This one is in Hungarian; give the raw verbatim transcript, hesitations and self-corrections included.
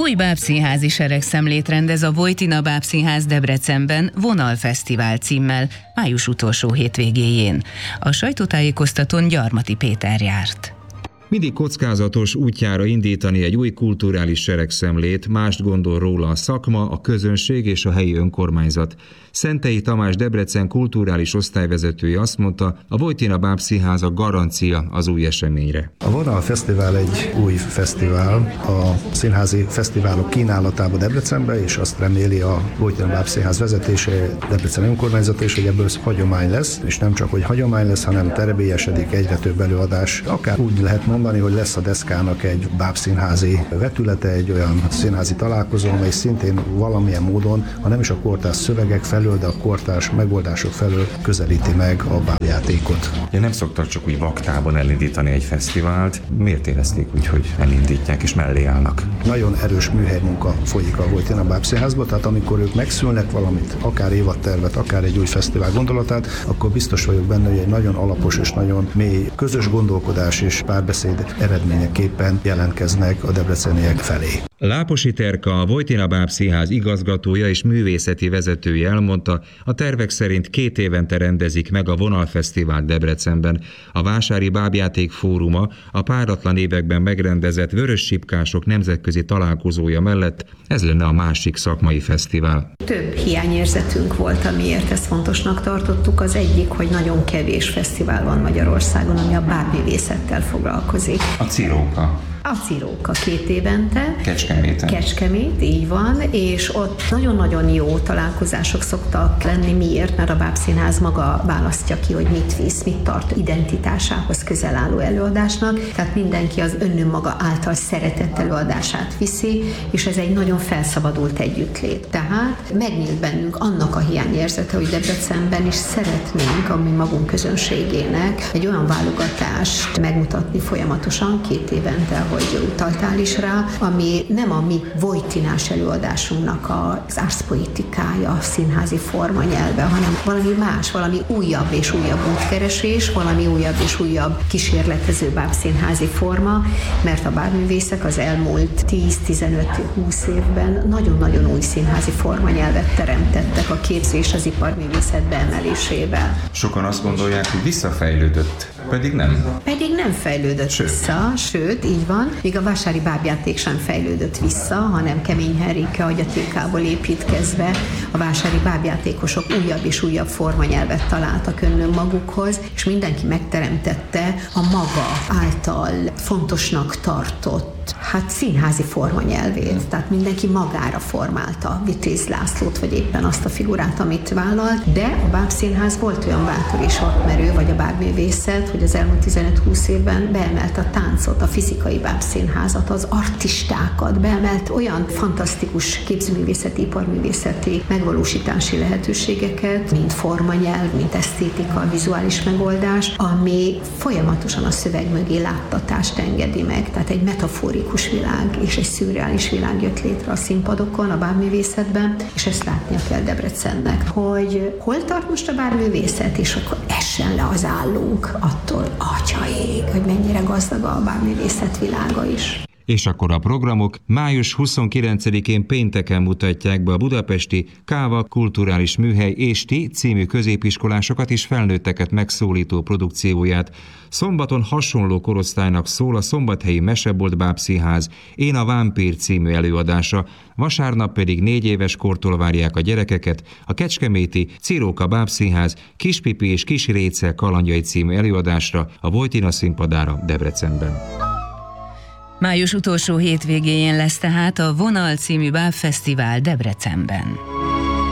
Új bábszínházi seregszemlét rendez a Vojtina Bábszínház Debrecenben Vonalfesztivál címmel május utolsó hétvégéjén. A sajtótájékoztatón Gyarmati Péter járt. Mindig kockázatos útjára indítani egy új kulturális seregszemlét, mást gondol róla a szakma, a közönség és a helyi önkormányzat. Szentei Tamás Debrecen kulturális osztályvezetője azt mondta, a Vojtina Bábszínház a garancia az új eseményre. A Vonalfesztivál egy új fesztivál a színházi fesztiválok kínálatába Debrecenbe, és azt reméli a Vojtina Bábszínház vezetése, Debrecen önkormányzat is, hogy ebből hagyomány lesz, és nem csak hogy hagyomány lesz, hanem terebélyesedik, egyre több előadás. Akár úgy lehet mondani, hogy lesz a deszkának egy bábszínházi vetülete, egy olyan színházi találkozó, amely szintén valamilyen módon, ha nem is a kortárs szövegek felől, de a kortárs megoldások felől közelíti meg a bábjátékot. Ja, nem szoktak csak úgy vaktában elindítani egy fesztivált. Miért érezték úgy, hogy elindítják és mellé állnak? Nagyon erős műhelymunka folyik a Vojtina Bábszínházban, tehát amikor ők megszülnek valamit, akár évadtervet, akár egy új fesztivál gondolatát, akkor biztos vagyok benne, hogy egy nagyon alapos és nagyon mély közös gondolkodás és párbeszéd eredményeképpen jelentkeznek a debreceniek felé. Láposi Terka, a Vojtina Bábszínház igazgatója és művészeti vezetője elmondta, a tervek szerint két évente rendezik meg a Vonalfesztivált Debrecenben. A Vásári Bábjáték Fóruma a páratlan években megrendezett Vörös Sipkások nemzetközi találkozója mellett ez lenne a másik szakmai fesztivál. Több hiányérzetünk volt, amiért ezt fontosnak tartottuk. Az egyik, hogy nagyon kevés fesztivál van Magyarországon, ami a bábművészettel foglalkozik. A Ciróka. A Ciróka két évente. Kecskeméten. Kecskemét, így van, és ott nagyon-nagyon jó találkozások szoktak lenni. Miért? Mert a Bábszínház maga választja ki, hogy mit visz, mit tart identitásához közel álló előadásnak, tehát mindenki az önmaga által szeretett előadását viszi, és ez egy nagyon felszabadult együttlét. Tehát megnyílt bennünk annak a hiányérzete, hogy Debrecenben is szeretnénk a mi magunk közönségének egy olyan válogatást megmutatni folyamatosan két évente, hogy utaltál is rá, ami nem a mi vojtinás előadásunknak az árszpoetikája, a színházi forma nyelve, hanem valami más, valami újabb és újabb útkeresés, valami újabb és újabb kísérletező bábszínházi forma, mert a bábművészek az elmúlt tíz-tizenöt-húsz évben nagyon-nagyon új színházi formanyelvet teremtettek a képzés az iparművészet beemelésével. Sokan azt gondolják, hogy visszafejlődött, pedig nem. Pedig nem fejlődött sőt. vissza, sőt, így van, még a vásári bábjáték sem fejlődött vissza, hanem Kemény Henrike agyatékából építkezve a vásári bábjátékosok újabb és újabb formanyelvet találtak önnön magukhoz, és mindenki megteremtette a maga által fontosnak tartott hát színházi formanyelvét, tehát mindenki magára formálta Vitéz Lászlót, vagy éppen azt a figurát, amit vállalt, de a Bábszínház volt olyan bátor és vakmerő, vagy a bábművészet, hogy az elmúlt tizenöt-húsz évben beemelt a táncot, a fizikai bábszínházat, az artistákat, beemelt olyan fantasztikus képzőművészeti, iparművészeti megvalósítási lehetőségeket, mint formanyelv, mint esztétika, vizuális megoldás, ami folyamatosan a szöveg mögé láttatást engedi meg, tehát egy metaforikus világ és egy szürreális világ jött létre a színpadokon, a bábművészetben, és ezt látnia kell Debrecennek, hogy hol tart most a bábművészet, és akkor essen le az állunk attól, atyaég, hogy mennyire gazdag a bábművészet világa is. És akkor a programok május huszonkilencedikén pénteken mutatják be a budapesti Káva Kulturális Műhely és Ti című középiskolásokat és felnőtteket megszólító produkcióját. Szombaton hasonló korosztálynak szól a szombathelyi Mesebolt Bábszínház Én a Vámpír című előadása, vasárnap pedig négy éves kortól várják a gyerekeket a kecskeméti Ciróka Bábszínház Kispipi és Kis Réce kalandjai című előadásra a Vojtina színpadára Debrecenben. Május utolsó hétvégéjén lesz tehát a Vonal című bábfesztivál Debrecenben.